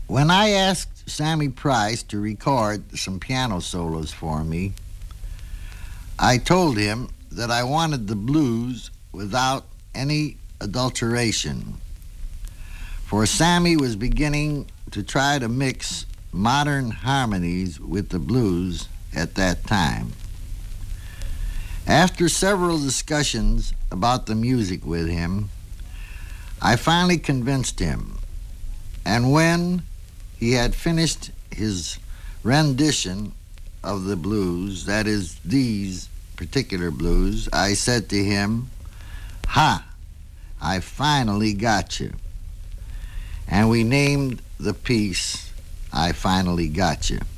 When I asked Sammy Price to record some piano solos for me, I told him that I wanted the blues without any adulteration. For Sammy was beginning to try to mix modern harmonies with the blues at that time. After several discussions about the music with him, I finally convinced him, and when he had finished his rendition of the blues, that is, these particular blues, I said to him, "Ha, I finally got you." And we named the piece, "I Finally Got You."